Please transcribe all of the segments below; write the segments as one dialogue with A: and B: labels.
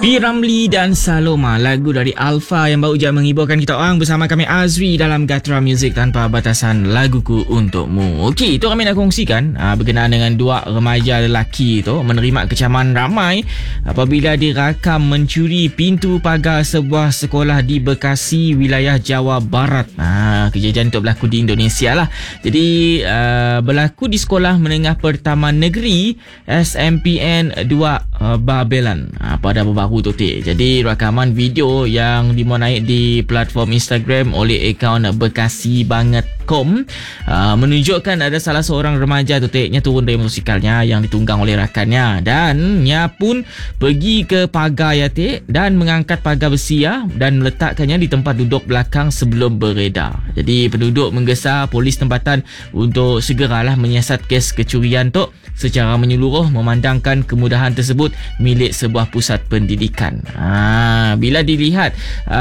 A: P. Ramlee dan Saloma, lagu dari Alpha yang baru je menghiburkan kita orang bersama kami Azri dalam Gatra Music Tanpa Batasan, laguku untukmu. Okey, itu kami nak kongsikan berkenaan dengan dua remaja lelaki tu menerima kecaman ramai apabila dirakam mencuri pintu pagar sebuah sekolah di Bekasi, wilayah Jawa Barat. Kejadian itu berlaku di Indonesia lah. Jadi berlaku di Sekolah Menengah Pertama Negeri SMPN 2 Babelan pada baru tu. Jadi rakaman video yang dimuat naik di platform Instagram oleh akaun bekasibanget.com menunjukkan ada salah seorang remaja tu nya turun dari motosikalnya yang ditunggang oleh rakannya dan nya pun pergi ke pagar ya dan mengangkat pagar besi dan meletakkannya di tempat duduk belakang sebelum beredar. Jadi penduduk menggesa polis tempatan untuk segeralah menyiasat kes kecurian tu secara menyeluruh memandangkan kemudahan tersebut milik sebuah pusat pendidikan. Bila dilihat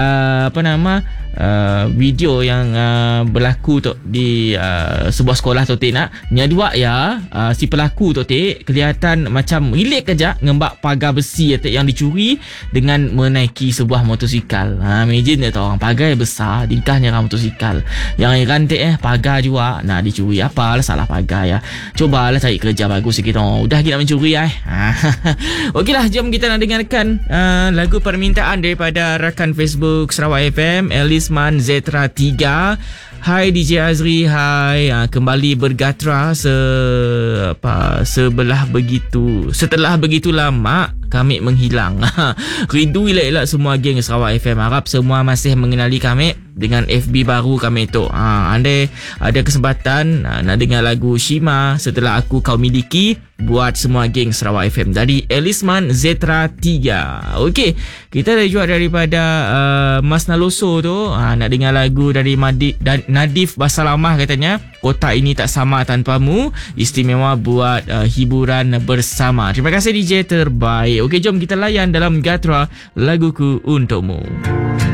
A: video yang berlaku tu di sebuah sekolah tu nya dua si pelaku tu kelihatan macam relate kejap ngembak pagar besi yang dicuri dengan menaiki sebuah motosikal. Imagine orang pagar besar tingkahnya motosikal. Yang heran pagar juga nak dicuri, apalah salah pagar ya. Cobalah cari kerja bagus sikit udah kita mencuri Okeylah, jom kita nak dengarkan lagu permintaan daripada rakan Facebook Sarawak FM Elisman Zetra 3. Hai DJ Azri, hai. Kembali bergatra setelah begitu lama kami menghilang. Rindu elak-elak semua geng Sarawak FM. Harap semua masih mengenali kami dengan FB baru kami tu. Andai ada kesempatan nak dengar lagu Shima Setelah Aku Kau Miliki buat semua geng Sarawak FM dari Elisman Zetra 3. Okey, kita dah juga daripada Mas Naloso tu nak dengar lagu dari Nadif Basalamah, katanya Kotak Ini Tak Sama Tanpamu, istimewa buat hiburan bersama. Terima kasih DJ terbaik. Okey, jom kita layan dalam Gatra, laguku untukmu.